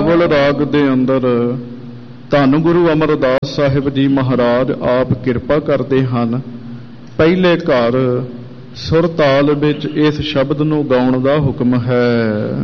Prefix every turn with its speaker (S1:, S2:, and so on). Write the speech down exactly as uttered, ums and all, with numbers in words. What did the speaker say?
S1: ਬਿਲਾਵਲ ਰਾਗ ਦੇ ਅੰਦਰ ਧੰਨ ਗੁਰੂ ਅਮਰਦਾਸ ਸਾਹਿਬ ਜੀ ਮਹਾਰਾਜ ਆਪ ਕਿਰਪਾ ਕਰਦੇ ਹਨ। ਪਹਿਲੇ ਘਰ ਸੁਰ ਤਾਲ ਵਿੱਚ ਇਸ ਸ਼ਬਦ ਨੂੰ ਗਾਉਣ ਦਾ ਹੁਕਮ ਹੈ।